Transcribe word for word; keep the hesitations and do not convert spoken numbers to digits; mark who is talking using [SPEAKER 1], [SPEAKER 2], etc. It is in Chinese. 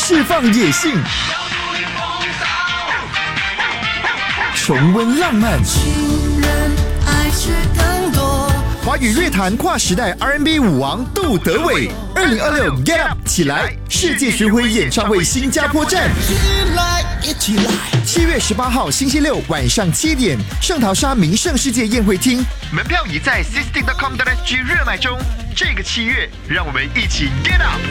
[SPEAKER 1] 释放野性，重温浪漫。
[SPEAKER 2] 情人爱却更多。
[SPEAKER 1] 华语乐坛跨时代 R and B 舞王杜德伟，二零二六 Get Up 起来世界巡回演唱会新加坡站，
[SPEAKER 2] 起来，一起来！
[SPEAKER 1] 七月十八号星期六晚上七点，圣淘沙名胜世界宴会厅，门票已在 system dot com dot s g 热卖中。这个七月，让我们一起 Get Up！